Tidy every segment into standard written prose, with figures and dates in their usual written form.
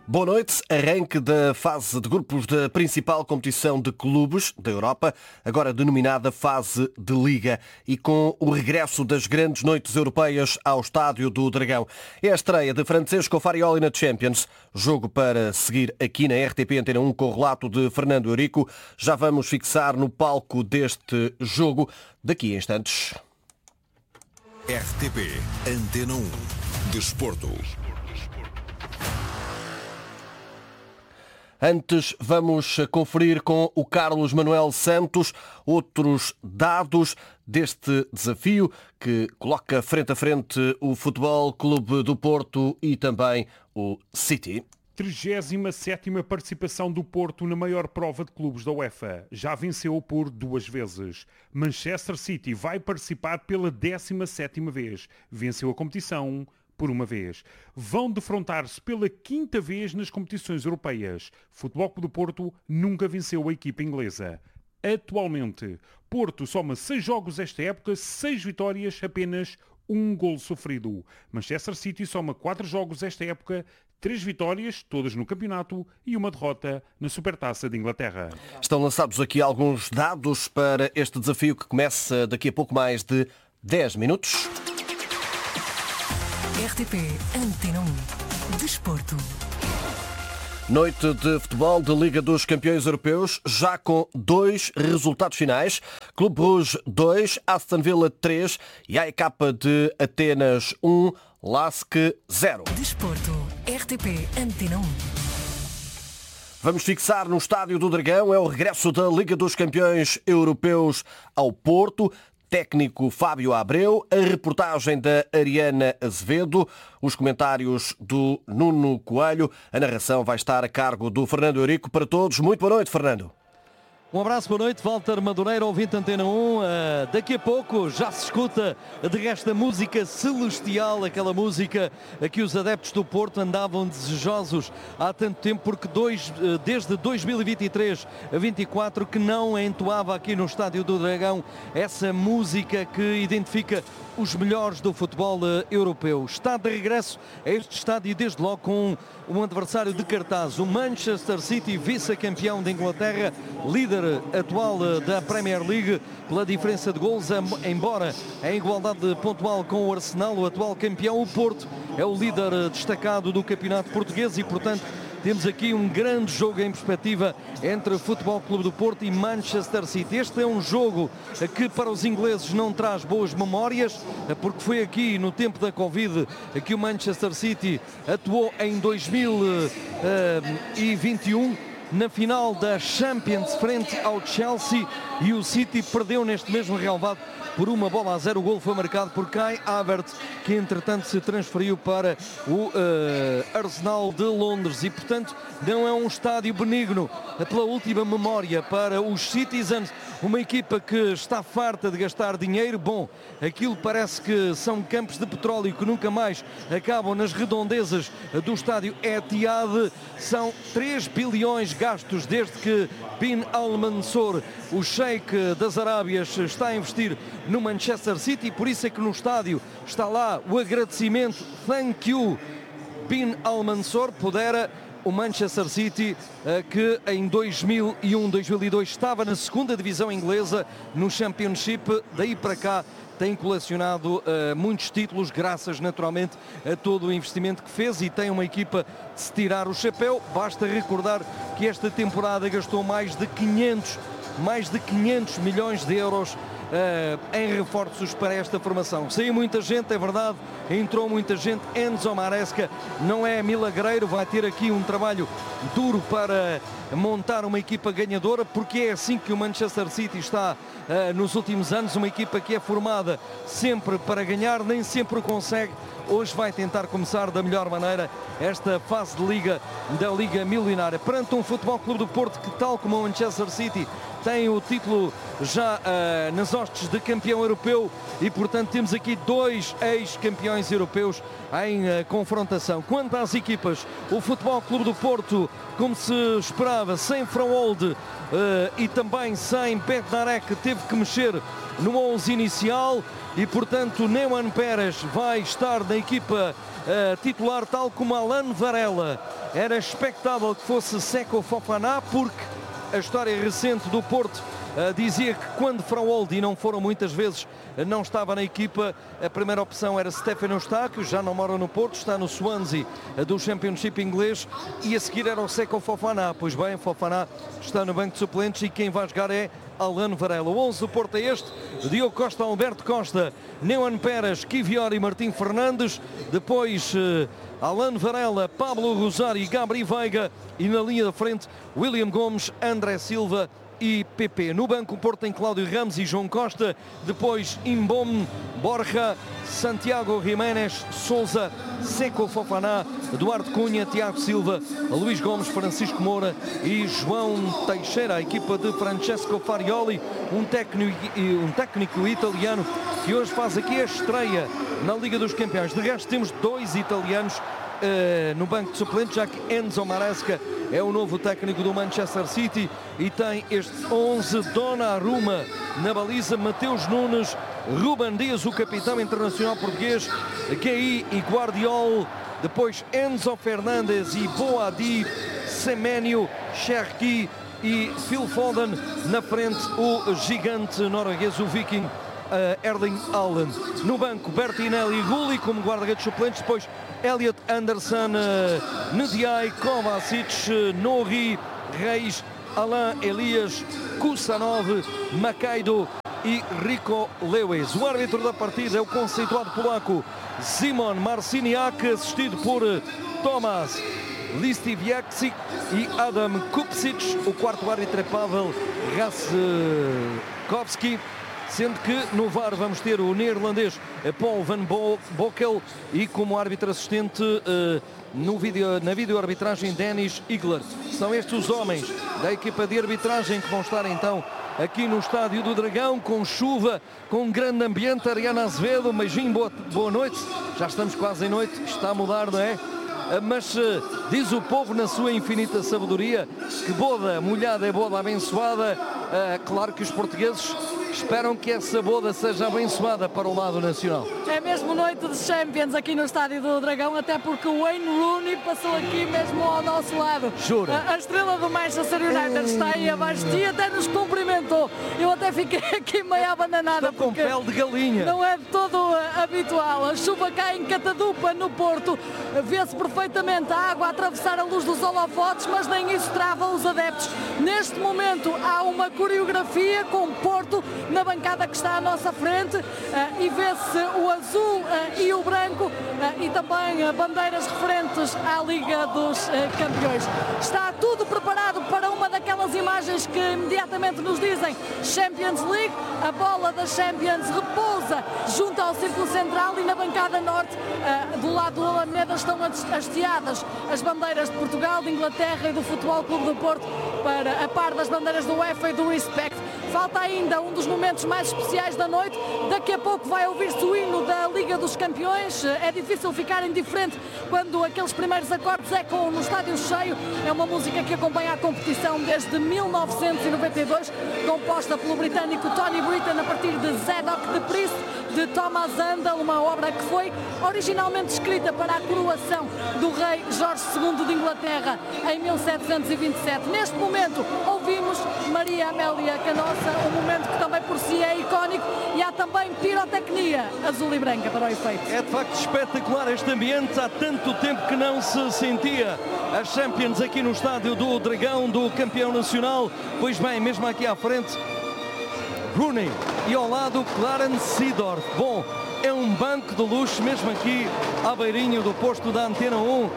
Boa noite. Arranque da fase de grupos da principal competição de clubes da Europa, agora denominada fase de Liga, e com o regresso das grandes noites europeias ao Estádio do Dragão. É a estreia de Francesco Farioli na Champions, jogo para seguir aqui na RTP Antena 1 com o relato de Fernando Eurico. Já vamos fixar no palco deste jogo daqui a instantes. RTP Antena 1 Desporto. Antes vamos conferir com o Carlos Manuel Santos outros dados deste desafio que coloca frente a frente o Futebol Clube do Porto e também o City. 37ª participação do Porto na maior prova de clubes da UEFA. Já venceu por 2 vezes. Manchester City vai participar pela 17ª vez. Venceu a competição por 1 vez. Vão defrontar-se pela 5ª vez nas competições europeias. Futebol Clube do Porto nunca venceu a equipa inglesa. Atualmente, Porto soma 6 jogos esta época, 6 vitórias, apenas 1 golo sofrido. Manchester City soma 4 jogos esta época, 3 vitórias, todas no campeonato, e 1 derrota na Supertaça de Inglaterra. Estão lançados aqui alguns dados para este desafio que começa daqui a pouco mais de 10 minutos. RTP Antena 1 Desporto. Noite de futebol de Liga dos Campeões Europeus, já com 2 resultados finais. Clube Bruges 2, Aston Villa 3 e AEK de Atenas 1, LASK 0. Desporto. RTP Antena 1. Vamos fixar no Estádio do Dragão, é o regresso da Liga dos Campeões Europeus ao Porto. Técnico Fábio Abreu, a reportagem da Ariana Azevedo, os comentários do Nuno Coelho, a narração vai estar a cargo do Fernando Eurico. Para todos, muito boa noite, Fernando. Um abraço, boa noite, Walter Madureira, ouvinte Antena 1. Daqui a pouco já se escuta de resto a música celestial, aquela música que os adeptos do Porto andavam desejosos há tanto tempo, porque desde 2023 a 24 que não entoava aqui no Estádio do Dragão essa música que identifica os melhores do futebol europeu. Está de regresso a este estádio, desde logo com um adversário de cartaz, o Manchester City, vice-campeão da Inglaterra, líder atual da Premier League pela diferença de golos, embora em igualdade pontual com o Arsenal, o atual campeão. O Porto é o líder destacado do campeonato português e, portanto, temos aqui um grande jogo em perspectiva entre o Futebol Clube do Porto e Manchester City. Este é um jogo que para os ingleses não traz boas memórias, porque foi aqui no tempo da Covid que o Manchester City atuou em 2021 na final da Champions frente ao Chelsea, e o City perdeu neste mesmo relvado por 1-0. O gol foi marcado por Kai Havertz, que entretanto se transferiu para o Arsenal de Londres, e portanto não é um estádio benigno pela última memória para os Citizens, uma equipa que está farta de gastar dinheiro. Bom, aquilo parece que são campos de petróleo que nunca mais acabam nas redondezas do estádio Etihad. São 3 bilhões gastos desde que Bin Al-Mansur, o sheik das Arábias, está a investir no Manchester City. Por isso é que no estádio está lá o agradecimento, thank you Bin Al-Mansur. Pudera o Manchester City, que em 2001-2002 estava na 2ª divisão inglesa no Championship, daí para cá tem colecionado muitos títulos, graças naturalmente a todo o investimento que fez, e tem uma equipa de se tirar o chapéu. Basta recordar que esta temporada gastou mais de 500 milhões de euros em reforços para esta formação. Saiu muita gente, é verdade, entrou muita gente. Enzo Maresca não é milagreiro, vai ter aqui um trabalho duro para montar uma equipa ganhadora, porque é assim que o Manchester City está nos últimos anos, uma equipa que é formada sempre para ganhar, nem sempre o consegue. Hoje vai tentar começar da melhor maneira esta fase de Liga, da Liga Milionária, perante um Futebol Clube do Porto que, tal como o Manchester City, tem o título já nas hostes de campeão europeu e, portanto, temos aqui 2 ex-campeões europeus em confrontação. Quanto às equipas, o Futebol Clube do Porto, como se esperava, sem Frauolde e também sem Bednarek, teve que mexer no 11 inicial e, portanto, Neumann Pérez vai estar na equipa titular, tal como Alan Varela. Era expectável que fosse Seko Fofana, porque a história recente do Porto dizia que quando Frauolde, e não foram muitas vezes, não estava na equipa, a primeira opção era Stefano Eustáquio, já não mora no Porto, está no Swansea do Championship inglês, e a seguir era o Seko Fofana. Pois bem, Fofana está no banco de suplentes e quem vai jogar é Alan Varela. O 11 do Porto é este: Diogo Costa, Alberto Costa, Neumann Pérez, Kivior e Martim Fernandes. Depois Alan Varela, Pablo Rosário e Gabri Veiga. E na linha da frente, William Gomes, André Silva e PP. No banco o Porto tem Cláudio Ramos e João Costa. Depois Imbom, Borja, Santiago Jiménez, Sousa, Seko Fofana, Eduardo Cunha, Tiago Silva, Luís Gomes, Francisco Moura e João Teixeira. A equipa de Francesco Farioli, um técnico italiano que hoje faz aqui a estreia na Liga dos Campeões. De resto temos 2 italianos no banco de suplentes, já que Enzo Maresca é o novo técnico do Manchester City e tem este 11: Donnarumma na baliza, Mateus Nunes, Ruben Dias, o capitão internacional português, Gueye e Guardiol, depois Enzo Fernandes e Boadi, Semenyo, Cherki e Phil Foden. Na frente o gigante norueguês, o Viking Erling Haaland. No banco Bertinelli e Gulli como guarda-redes suplentes, depois Elliot Anderson, Ndiaye, Kovacic, Nori, Reis, Alain Elias, Kusanov, Makaido e Rico Lewis. O árbitro da partida é o conceituado polaco Szymon Marciniak, assistido por Tomasz Listiwiecki e Adam Kupcic. O quarto árbitro é Pavel Raskowski, sendo que no VAR vamos ter o neerlandês Paul van Bokel e como árbitro assistente na videoarbitragem Dennis Igler. São estes os homens da equipa de arbitragem que vão estar então aqui no Estádio do Dragão, com chuva, com um grande ambiente. Ariana Azevedo, um beijinho, boa noite. Já estamos quase em noite, está a mudar, não é? Mas diz o povo na sua infinita sabedoria que boda molhada é boda abençoada. Claro que os portugueses esperam que essa boda seja abençoada para o lado nacional. É mesmo noite de Champions aqui no Estádio do Dragão, até porque o Wayne Rooney passou aqui mesmo ao nosso lado. Jura? A estrela do Manchester United está aí abaixo e até nos cumprimentou. Eu até fiquei aqui meio abandonada. Estou com pele de galinha. Não é de todo habitual. A chuva cai em catadupa no Porto. Vê-se perfeitamente a água a atravessar a luz dos holofotes, mas nem isso trava os adeptos. Neste momento há uma coreografia com Porto na bancada que está à nossa frente e vê-se o azul e o branco e também bandeiras referentes à Liga dos Campeões. Está tudo preparado para uma daquelas imagens que imediatamente nos dizem Champions League. A bola da Champions repousa junto ao círculo central e na bancada norte, do lado do Alameda, estão hasteadas as bandeiras de Portugal, de Inglaterra e do Futebol Clube do Porto, para a par das bandeiras do UEFA e do Respect. Falta ainda um dos momentos mais especiais da noite. Daqui a pouco vai ouvir-se o hino da Liga dos Campeões. É difícil ficar indiferente quando aqueles primeiros acordes ecoam no estádio cheio. É uma música que acompanha a competição desde 1992, composta pelo britânico Tony Britton a partir de Zadok the Priest, de Thomas Handel, uma obra que foi originalmente escrita para a coroação do rei Jorge II de Inglaterra em 1727. Neste momento ouvimos Maria Amélia Canossa, um momento que também por si é icónico, e há também pirotecnia azul e branca para o efeito. É de facto espetacular este ambiente, há tanto tempo que não se sentia a Champions aqui no Estádio do Dragão, do campeão nacional. Pois bem, mesmo aqui à frente, Rooney e ao lado Clarence Seedorf. Bom, é um banco de luxo mesmo aqui à beirinha do posto da Antena 1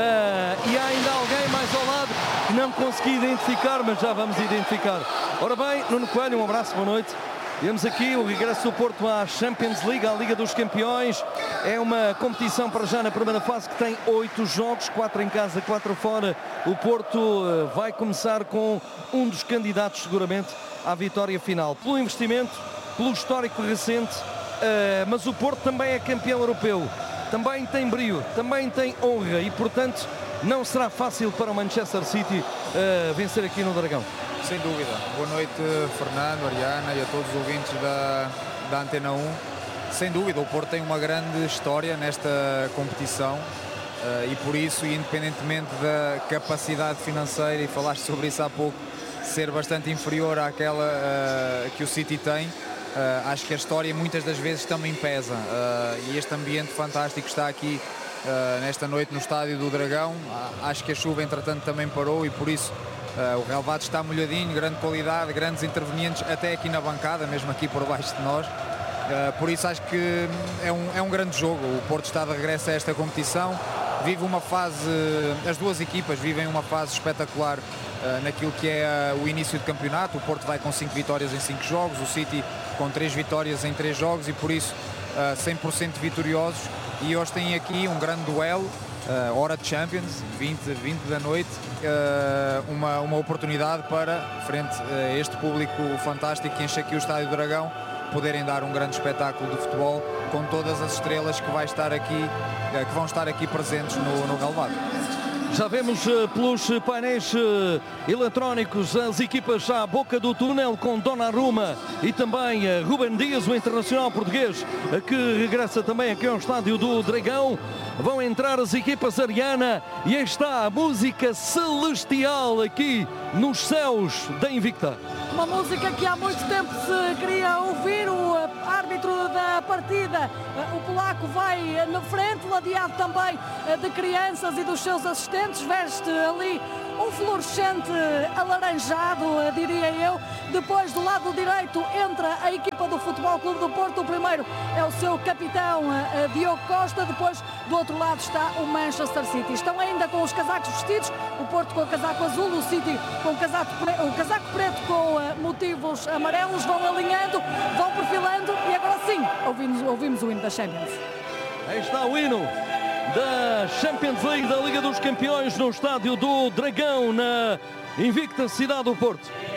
e há ainda alguém mais ao lado que não consegui identificar, mas já vamos identificar. Ora bem, Nuno Coelho, um abraço, boa noite. Vemos aqui o regresso do Porto à Champions League, à Liga dos Campeões. É uma competição para já na primeira fase que tem 8 jogos, 4 em casa, 4 fora. O Porto vai começar com um dos candidatos seguramente à vitória final. Pelo investimento, pelo histórico recente, mas o Porto também é campeão europeu. Também tem brio, também tem honra e, portanto, não será fácil para o Manchester City vencer aqui no Dragão. Sem dúvida. Boa noite, Fernando, Ariana e a todos os ouvintes da Antena 1. Sem dúvida, o Porto tem uma grande história nesta competição e por isso, independentemente da capacidade financeira, e falaste sobre isso há pouco, ser bastante inferior àquela que o City tem, acho que a história muitas das vezes também pesa. E este ambiente fantástico está aqui nesta noite no Estádio do Dragão. Acho que a chuva entretanto também parou e por isso o relvado está molhadinho, grande qualidade, grandes intervenientes até aqui na bancada, mesmo aqui por baixo de nós. Por isso acho que é um grande jogo. O Porto está de regresso a esta competição, vive uma fase, as duas equipas vivem uma fase espetacular naquilo que é o início de campeonato. O Porto vai com 5 vitórias em 5 jogos, o City com 3 vitórias em 3 jogos e por isso 100% vitoriosos. E hoje tem aqui um grande duelo, hora de Champions, 20 da noite, uma oportunidade para, frente a este público fantástico que enche aqui o Estádio do Dragão, poderem dar um grande espetáculo de futebol com todas as estrelas que vão estar aqui presentes no relvado. Já vemos pelos painéis eletrónicos as equipas à boca do túnel com Donnarumma e também Rúben Dias, o internacional português, que regressa também aqui ao Estádio do Dragão. Vão entrar as equipas, Ariana, e aí está a música celestial aqui nos céus da Invicta. Uma música que há muito tempo se queria ouvir. O árbitro da partida, o polaco, vai na frente, ladeado também de crianças e dos seus assistentes, veste ali um fluorescente alaranjado, diria eu. Depois, do lado direito, entra a equipa do Futebol Clube do Porto. O primeiro é o seu capitão, Diogo Costa. Depois, do outro lado, está o Manchester City. Estão ainda com os casacos vestidos, o Porto com o casaco azul, o City com o casaco preto com motivos amarelos. Vão alinhando, vão perfilando e agora sim ouvimos o hino da Champions. Aí está o hino da Champions League, da Liga dos Campeões, no Estádio do Dragão, na invicta cidade do Porto.